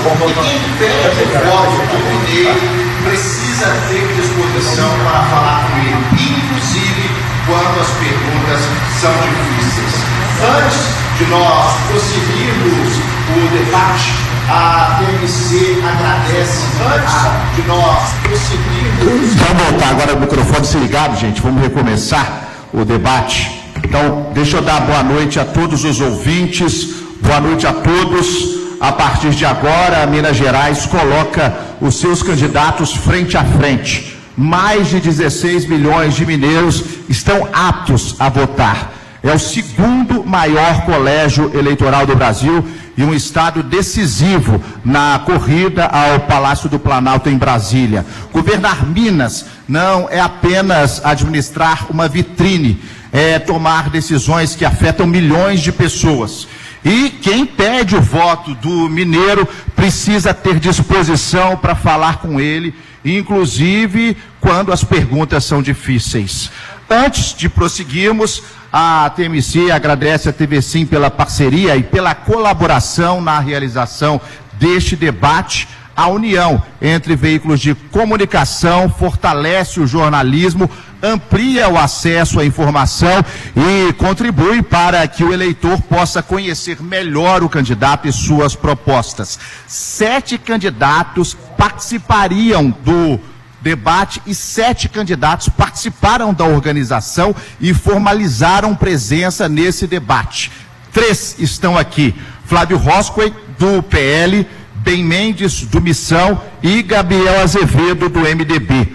quem pede o voto do mineiro precisa ter disposição para falar com ele, inclusive quando as perguntas são difíceis. Antes de nós prosseguirmos o debate, a TMC agradece. Antes de nós prosseguirmos... Vamos voltar agora o microfone se ligado, gente. Vamos recomeçar o debate. Então, deixa eu dar boa noite a todos os ouvintes, boa noite a todos. A partir de agora, Minas Gerais coloca os seus candidatos frente a frente. Mais de 16 milhões de mineiros estão aptos a votar. É o segundo maior colégio eleitoral do Brasil e um estado decisivo na corrida ao Palácio do Planalto em Brasília. Governar Minas não é apenas administrar uma vitrine, é tomar decisões que afetam milhões de pessoas. E quem pede o voto do mineiro precisa ter disposição para falar com ele, inclusive quando as perguntas são difíceis. Antes de prosseguirmos, a TMC agradece a TV Sim pela parceria e pela colaboração na realização deste debate. A união entre veículos de comunicação fortalece o jornalismo, amplia o acesso à informação e contribui para que o eleitor possa conhecer melhor o candidato e suas propostas. 7 candidatos participariam do debate e 7 candidatos participaram da organização e formalizaram presença nesse debate. 3 estão aqui: Flávio Roscoe, do PL, Ben Mendes, do Missão, e Gabriel Azevedo, do MDB.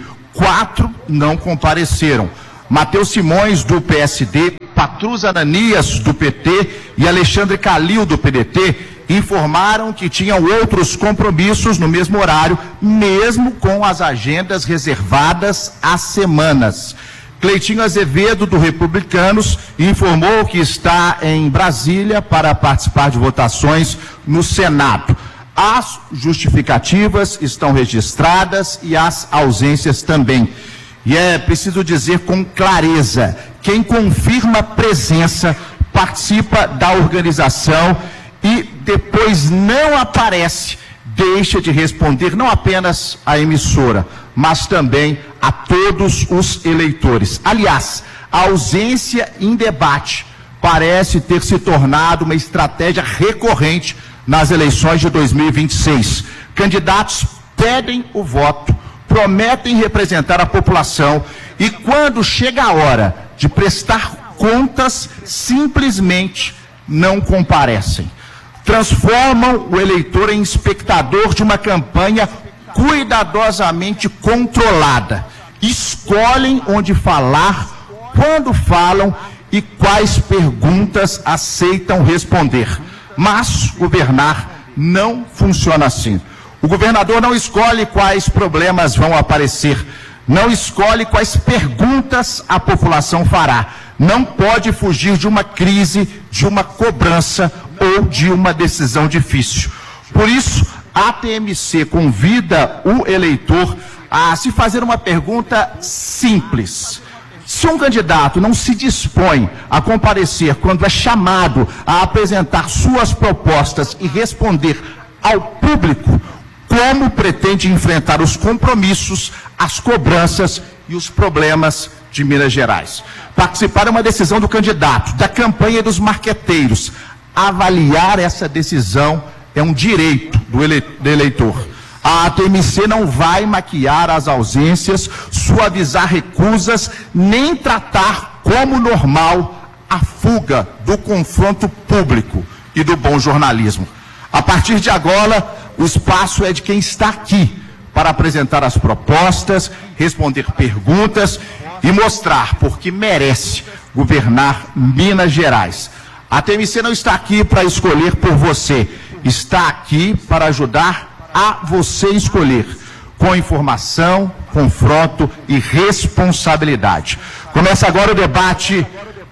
4 não compareceram: Matheus Simões, do PSD, Patrus Ananias, do PT, e Alexandre Calil, do PDT, informaram que tinham outros compromissos no mesmo horário, mesmo com as agendas reservadas há semanas. Cleitinho Azevedo, do Republicanos, informou que está em Brasília para participar de votações no Senado. As justificativas estão registradas e as ausências também. E é preciso dizer com clareza: quem confirma presença participa da organização e depois não aparece, deixa de responder não apenas à emissora, mas também a todos os eleitores. Aliás, a ausência em debate parece ter se tornado uma estratégia recorrente nas eleições de 2026. Candidatos pedem o voto, prometem representar a população e, quando chega a hora de prestar contas, simplesmente não comparecem. Transformam o eleitor em espectador de uma campanha cuidadosamente controlada. Escolhem onde falar, quando falam e quais perguntas aceitam responder. Mas governar não funciona assim. O governador não escolhe quais problemas vão aparecer, não escolhe quais perguntas a população fará. Não pode fugir de uma crise, de uma cobrança ou de uma decisão difícil. Por isso, a TMC convida o eleitor a se fazer uma pergunta simples. Se um candidato não se dispõe a comparecer quando é chamado a apresentar suas propostas e responder ao público, como pretende enfrentar os compromissos, as cobranças e os problemas de Minas Gerais? Participar é uma decisão do candidato, da campanha e dos marqueteiros. Avaliar essa decisão é um direito do eleitor. A TMC não vai maquiar as ausências, suavizar recusas, nem tratar como normal a fuga do confronto público e do bom jornalismo. A partir de agora, o espaço é de quem está aqui para apresentar as propostas, responder perguntas e mostrar por que merece governar Minas Gerais. A TMC não está aqui para escolher por você, está aqui para ajudar a você escolher, com informação, confronto e responsabilidade. Começa agora o debate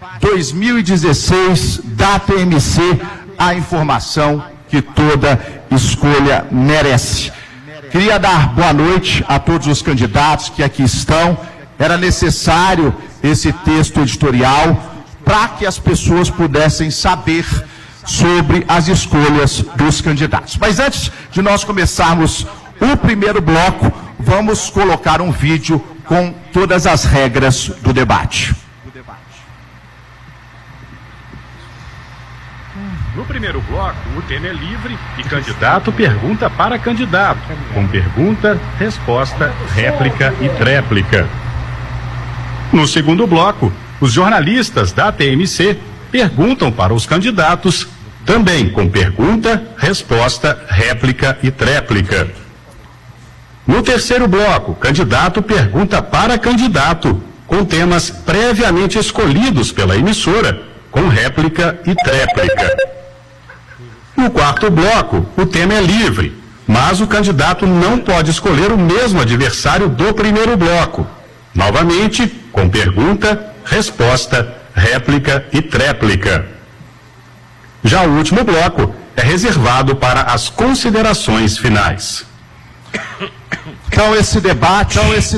2016 da TMC, a informação que toda escolha merece. Queria dar boa noite a todos os candidatos que aqui estão. Era necessário esse texto editorial para que as pessoas pudessem saber sobre as escolhas dos candidatos. Mas antes de nós começarmos o primeiro bloco, vamos colocar um vídeo com todas as regras do debate. No primeiro bloco, o tema é livre e candidato pergunta para candidato, com pergunta, resposta, réplica e tréplica. No segundo bloco, os jornalistas da TMC perguntam para os candidatos, também com pergunta, resposta, réplica e tréplica. No terceiro bloco, candidato pergunta para candidato, com temas previamente escolhidos pela emissora, com réplica e tréplica. No quarto bloco, o tema é livre, mas o candidato não pode escolher o mesmo adversário do primeiro bloco. Novamente, com pergunta, resposta, réplica e tréplica. Já o último bloco é reservado para as considerações finais. Então esse debate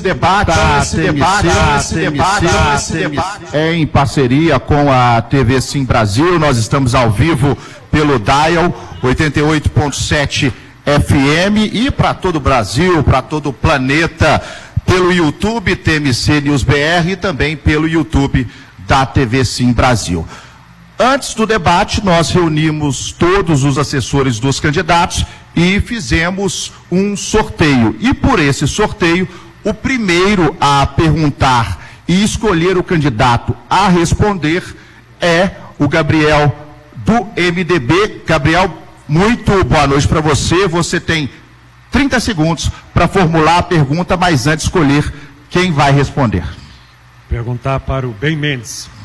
é em parceria com a TV Sim Brasil. Nós estamos ao vivo pelo Dial 88.7 FM e para todo o Brasil, para todo o planeta, pelo YouTube TMC News BR e também pelo YouTube da TV Sim Brasil. Antes do debate, nós reunimos todos os assessores dos candidatos e fizemos um sorteio. E por esse sorteio, o primeiro a perguntar e escolher o candidato a responder é o Gabriel do MDB. Gabriel, muito boa noite para você. Você tem 30 segundos para formular a pergunta, mas antes escolher quem vai responder. Perguntar para o Ben Mendes.